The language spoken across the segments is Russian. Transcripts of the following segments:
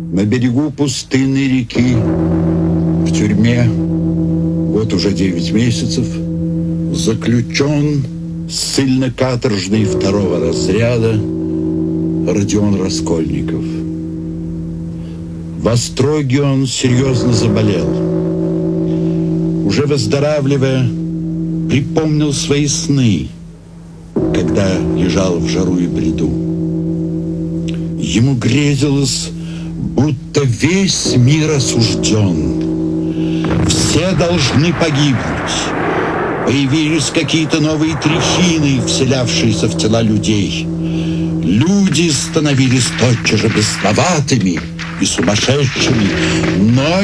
на берегу пустынной реки, в тюрьме, вот уже 9 месяцев, заключен ссыльно-каторжный 2-го разряда Родион Раскольников. В Остроге он серьезно заболел. Уже выздоравливая, припомнил свои сны, когда лежал в жару и бреду. Ему грезилось, будто весь мир осужден. Все должны погибнуть. Появились какие-то новые тряхины, вселявшиеся в тела людей. Люди становились тотчас же бесноватыми и сумасшедшими. Но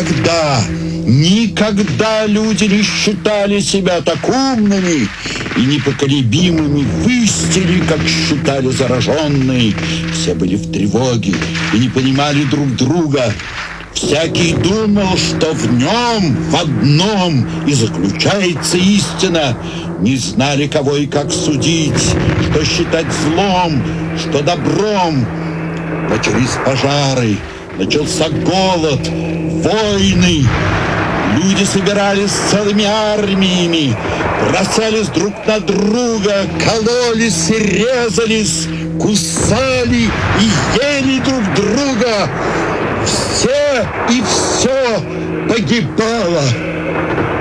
никогда люди не считали себя так умными и непоколебимыми в истине, как считали зараженные. Все были в тревоге и не понимали друг друга. Всякий думал, что в нем, в одном и заключается истина. Не знали, кого и как судить, что считать злом, что добром. Начались пожары, начался голод, войны. Люди собирались целыми армиями, бросались друг на друга, кололись и резались, кусали и ели друг друга. Все и все погибало.